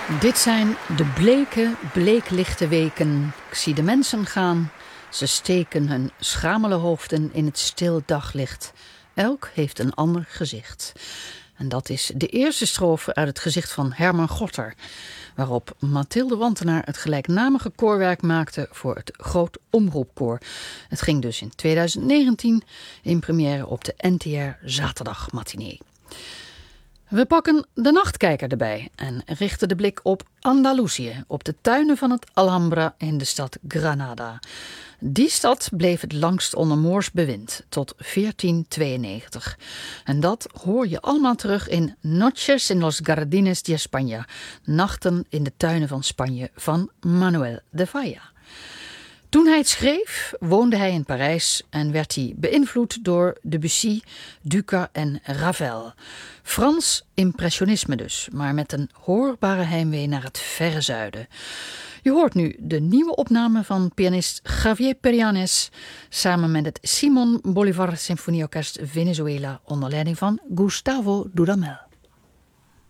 Dit zijn de bleke, bleeklichte weken. Ik zie de mensen gaan. Ze steken hun schamele hoofden in het stil daglicht. Elk heeft een ander gezicht. En dat is de eerste strofe uit het gezicht van Herman Gorter, waarop Mathilde Wantenaar het gelijknamige koorwerk maakte voor het Groot Omroepkoor. Het ging dus in 2019 in première op de NTR Zaterdagmatinee. We pakken de nachtkijker erbij en richten de blik op Andalusië, op de tuinen van het Alhambra in de stad Granada. Die stad bleef het langst onder Moors bewind, tot 1492. En dat hoor je allemaal terug in Noches en los Jardines de España, nachten in de tuinen van Spanje van Manuel de Falla. Toen hij het schreef, woonde hij in Parijs en werd hij beïnvloed door Debussy, Dukas en Ravel. Frans impressionisme dus, maar met een hoorbare heimwee naar het verre zuiden. Je hoort nu de nieuwe opname van pianist Javier Perianes samen met het Simon Bolívar Symfonieorkest Venezuela onder leiding van Gustavo Dudamel.